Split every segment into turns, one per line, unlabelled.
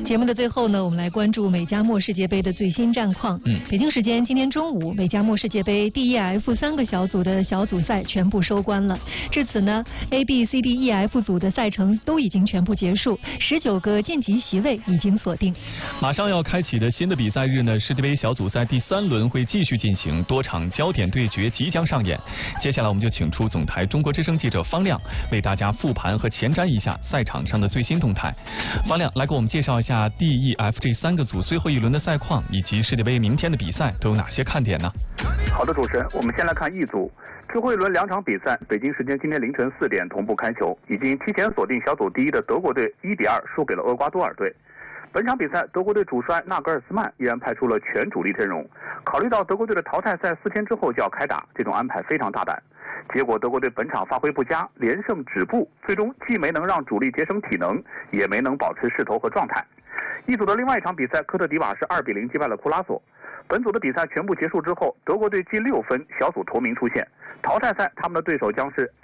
节目的最后呢，我们来关注美加墨世界杯的最新战况。北京时间今天中午，美加墨世界杯 D、E、F 3个小组的小组赛全部收官了。至此呢 ，A、B、C、D、E、F 组的赛程都已经全部结束，19个晋级席位已经锁定。
马上要开启的新的比赛日呢，世界杯小组赛第3轮会继续进行，多场焦点对决即将上演。接下来我们就请出总台中国之声记者方亮，为大家复盘和前瞻一下赛场上的最新动态。方亮来给我们介绍一下 D、E、F 这3个组最后一轮的赛况，以及世界杯明天的比赛都有哪些看点呢？
好的，主持人，我们先来看 E 组。最后一轮2场比赛，北京时间今天凌晨4点同步开球。已经提前锁定小组第1的德国队1-2输给了厄瓜多尔队。本场比赛，德国队主帅纳格尔斯曼依然派出了全主力阵容。考虑到德国队的淘汰赛4天之后就要开打，这种安排非常大胆。结果德国队本场发挥不佳，连胜止步，最终既没能让主力节省体能，也没能保持势头和状态。一组的另外一场比赛，科特迪瓦是2-0击败了库拉索。本组的比赛全部结束之后，德国队积6分，小组头名出现。淘汰赛他们的对手将是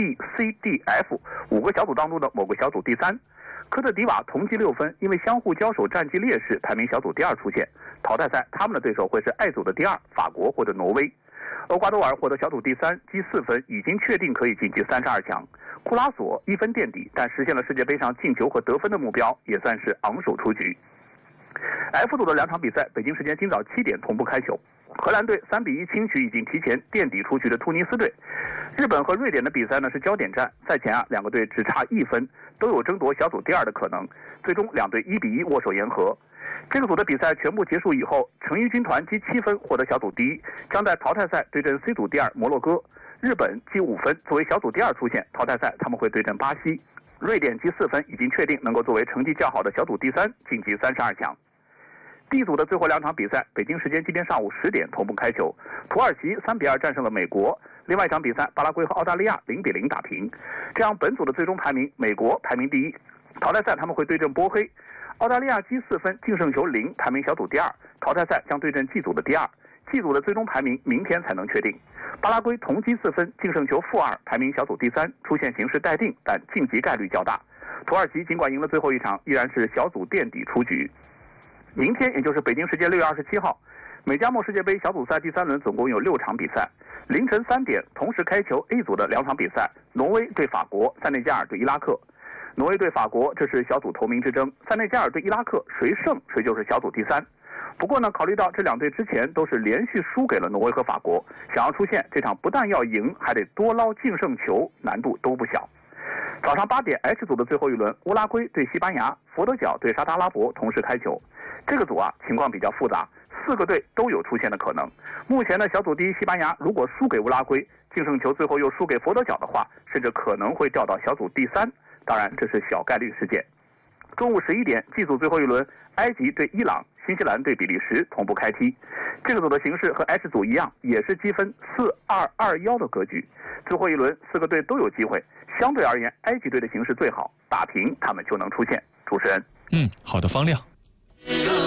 A、B、C、D、F 5个小组当中的某个小组第3。科特迪瓦同积6分，因为相互交手战绩劣势，排名小组第2出现。淘汰赛他们的对手会是 I 组的第2，法国或者挪威。厄瓜多尔获得小组第3，积4分，已经确定可以晋级32强。库拉索1分垫底，但实现了世界杯上进球和得分的目标，也算是昂首出局。F 组的2场比赛，北京时间今早7点同步开球。荷兰队3-1轻取已经提前垫底出局的突尼斯队。日本和瑞典的比赛呢是焦点战，赛前2个队只差1分，都有争夺小组第2的可能。最终2队1-1握手言和。这个组的比赛全部结束以后，成衣军团积7分获得小组第1，将在淘汰赛对阵 C 组第2摩洛哥。日本积5分作为小组第2出现，淘汰赛他们会对阵巴西。瑞典积4分已经确定能够作为成绩较好的小组第3晋级32强。D 组的最后2场比赛，北京时间今天上午10点同步开球。土耳其3-2战胜了美国。另外一场比赛，巴拉圭和澳大利亚0-0打平。这样本组的最终排名，美国排名第1，淘汰赛他们会对阵波黑。澳大利亚积4分，净胜球0，排名小组第2，淘汰赛将对阵 G 组的第2。G 组的最终排名明天才能确定。巴拉圭同积4分，净胜球-2，排名小组第3，出线形势待定，但晋级概率较大。土耳其尽管赢了最后一场，依然是小组垫底出局。明天也就是北京时间6月27号，美加墨世界杯小组赛第3轮总共有6场比赛。凌晨3点同时开球 A 组的2场比赛，挪威对法国，塞内加尔对伊拉克。挪威对法国，这是小组头名之争，塞内加尔对伊拉克，谁胜谁就是小组第3。不过呢，考虑到这2队之前都是连续输给了挪威和法国，想要出线，这场不但要赢，还得多捞净胜球，难度都不小。早上8点 H 组的最后一轮，乌拉圭对西班牙，佛得角对沙特阿拉伯同时开球。这个组啊情况比较复杂，4个队都有出现的可能。目前呢，小组第1西班牙如果输给乌拉圭，净胜球最后又输给佛得角的话，甚至可能会掉到小组第3。当然这是小概率事件。中午11点 G 组最后一轮，埃及对伊朗，新西兰对比利时同步开踢。这个组的形势和 H 组一样，也是积分4-2-2-1的格局。最后一轮4个队都有机会，相对而言埃及队的形势最好，打平他们就能出线。主持人，
好的，方亮。